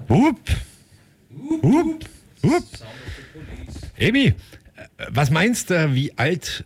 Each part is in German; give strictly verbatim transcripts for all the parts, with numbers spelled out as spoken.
Hup. Hup. Hup. Ebi, was meinst du, wie alt...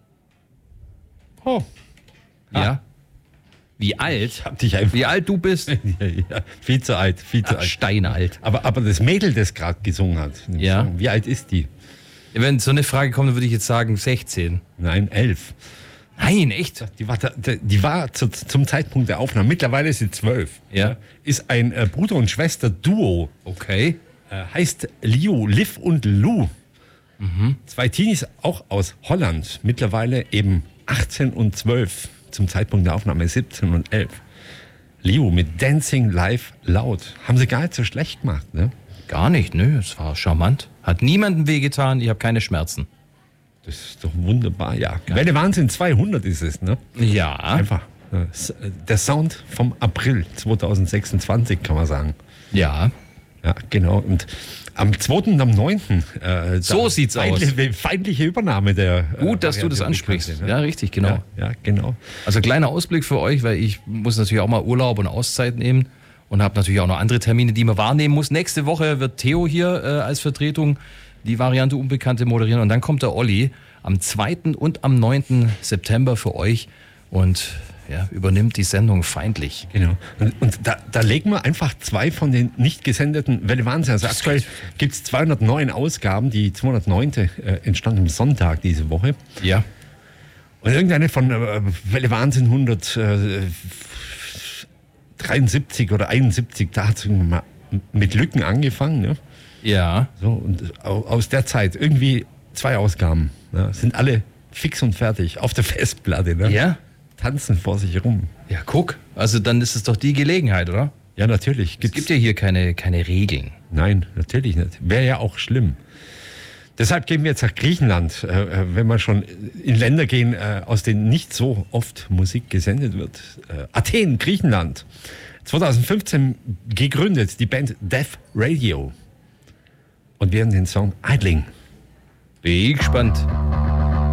Oh. Ja. Ah. Wie alt? Hab dich einfach wie alt du bist? ja, ja, viel zu alt, viel zu Ach, alt. Steinalt. Aber, aber das Mädel, das gerade gesungen hat, ja. Song, wie alt ist die? Wenn so eine Frage kommt, dann würde ich jetzt sagen sechzehn. Nein, elf. Nein, echt? Die war, da, die war zu, zum Zeitpunkt der Aufnahme, mittlerweile ist sie zwölf. Ja. Ist ein äh, Bruder- und Schwester-Duo. Okay. Äh, heißt Liu, Liv und Lou. Mhm. Zwei Teenies, auch aus Holland. Mittlerweile eben achtzehn und zwölf. Zum Zeitpunkt der Aufnahme siebzehn und elf. Liu mit Dancing Live Loud. Haben sie gar nicht so schlecht gemacht, ne? Gar nicht, nö. Es war charmant. Hat niemandem wehgetan. Ich habe keine Schmerzen. Das ist doch wunderbar, ja. Welle Wahnsinn zweihundert ist es, ne? Ja. Einfach. äh, Der Sound vom April zwanzig sechsundzwanzig, kann man sagen. Ja. Ja, genau. Und am zweiten und am neunten Äh, so sieht's feindliche, aus. Feindliche Übernahme der. Gut, dass du das ansprichst. Bekannte, ne? Ja, richtig, genau. Ja, ja, genau. Also kleiner Ausblick für euch, weil ich muss natürlich auch mal Urlaub und Auszeit nehmen und habe natürlich auch noch andere Termine, die man wahrnehmen muss. Nächste Woche wird Theo hier äh, als Vertretung die Variante Unbekannte moderieren und dann kommt der Olli am zweiten und am neunten September für euch und ja, übernimmt die Sendung feindlich. Genau. Und, und da, da legen wir einfach zwei von den nicht gesendeten Welle Wahnsinn. Also aktuell gibt es zweihundertneun Ausgaben. Die zweihundertneunte Äh, entstand am Sonntag diese Woche. Ja. Und irgendeine von äh, Welle Wahnsinn hundertdreiundsiebzig oder einundsiebzig, da hat es mal mit Lücken angefangen. Ne? Ja. So, und aus der Zeit irgendwie zwei Ausgaben. Ne? Sind alle fix und fertig auf der Festplatte. Ne? Ja. Tanzen vor sich rum. Ja, guck. Also dann ist es doch die Gelegenheit, oder? Ja, natürlich. Es gibt ja hier keine, keine Regeln. Nein, natürlich nicht. Wäre ja auch schlimm. Deshalb gehen wir jetzt nach Griechenland, äh, wenn wir schon in Länder gehen, äh, aus denen nicht so oft Musik gesendet wird. Äh, Athen, Griechenland. zwanzig fünfzehn gegründet, die Band Death Radio. Und wir haben den Song Idling. Bin ich gespannt.